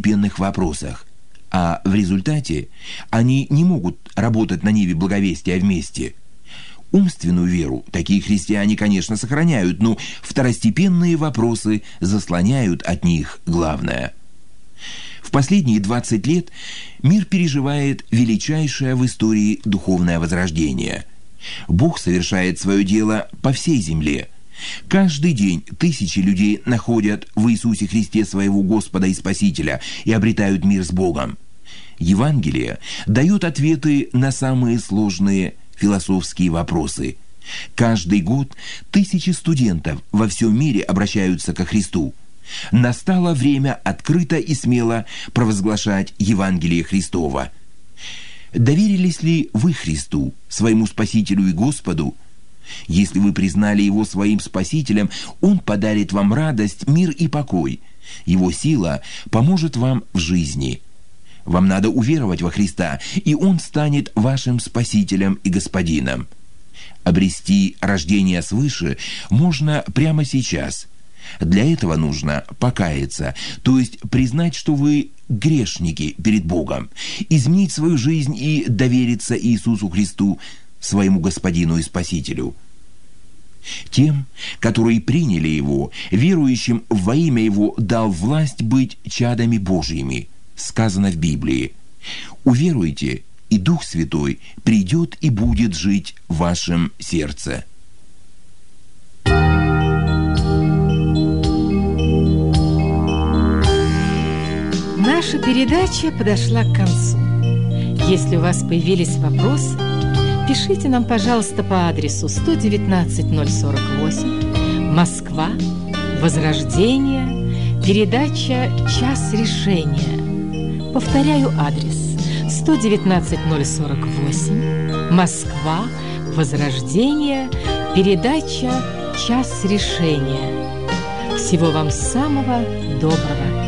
второстепенных вопросах, а в результате они не могут работать на ниве благовестия вместе. Умственную веру такие христиане, конечно, сохраняют, но второстепенные вопросы заслоняют от них главное. В последние 20 лет мир переживает величайшее в истории духовное возрождение. Бог совершает свое дело по всей земле. Каждый день тысячи людей находят в Иисусе Христе своего Господа и Спасителя и обретают мир с Богом. Евангелие дает ответы на самые сложные философские вопросы. Каждый год тысячи студентов во всем мире обращаются ко Христу. Настало время открыто и смело провозглашать Евангелие Христово. Доверились ли вы Христу, своему Спасителю и Господу? Если вы признали Его своим Спасителем, Он подарит вам радость, мир и покой. Его сила поможет вам в жизни. Вам надо уверовать во Христа, и Он станет вашим Спасителем и Господином. Обрести рождение свыше можно прямо сейчас. Для этого нужно покаяться, то есть признать, что вы грешники перед Богом, изменить свою жизнь и довериться Иисусу Христу, своему Господину и Спасителю. Тем, которые приняли Его, верующим во имя Его дал власть быть чадами Божьими, сказано в Библии. Уверуйте, и Дух Святой придет и будет жить в вашем сердце. Наша передача подошла к концу. Если у вас появились вопросы, пишите нам, пожалуйста, по адресу 119-048, Москва, Возрождение, передача «Час решения». Повторяю адрес: 119-048, Москва, Возрождение, передача «Час решения». Всего вам самого доброго.